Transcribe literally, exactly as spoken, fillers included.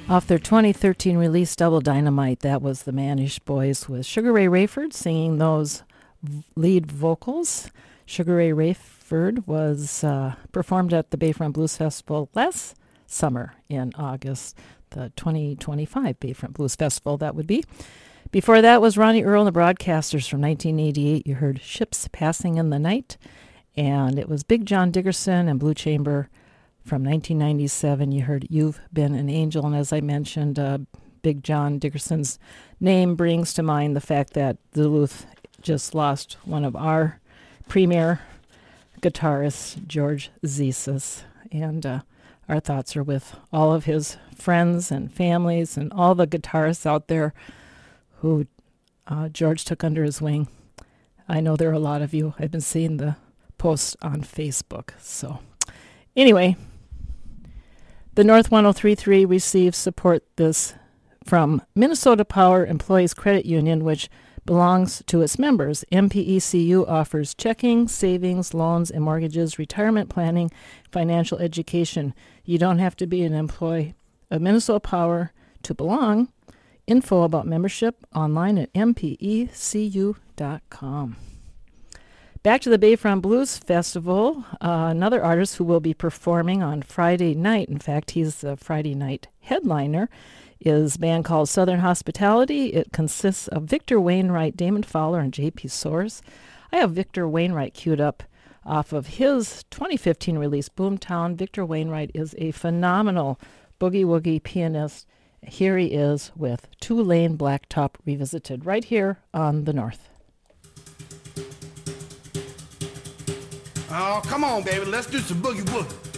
Off their twenty thirteen release, Double Dynamite, that was the Manish Boys with Sugar Ray Rayford singing those v- lead vocals. Sugar Ray Rayford was uh, performed at the Bayfront Blues Festival last summer in August, the twenty twenty-five Bayfront Blues Festival, that would be. Before that was Ronnie Earl and the Broadcasters from nineteen eighty-eight. You heard Ships Passing in the Night, and it was Big John Dickerson and Blue Chamber from nineteen ninety-seven. You heard You've Been an Angel, and as I mentioned, uh, Big John Dickerson's name brings to mind the fact that Duluth just lost one of our premier guitarists, George Zesis, and uh, our thoughts are with all of his friends and families and all the guitarists out there who uh, George took under his wing. I know there are a lot of you. I've been seeing the posts on Facebook. So anyway, the North one oh three point three receives support this from Minnesota Power Employees Credit Union, which belongs to its members. M P E C U offers checking, savings, loans, and mortgages, retirement planning, financial education. You don't have to be an employee of Minnesota Power to belong. Info about membership online at m p e c u dot com. Back to the Bayfront Blues Festival, uh, another artist who will be performing on Friday night, in fact, he's the Friday night headliner, is a band called Southern Hospitality. It consists of Victor Wainwright, Damon Fowler, and J P Soares. I have Victor Wainwright queued up off of his twenty fifteen release, Boomtown. Victor Wainwright is a phenomenal boogie-woogie pianist. Here he is with Two-Lane Blacktop Revisited right here on the North. Oh, come on, baby. Let's do some boogie woogie.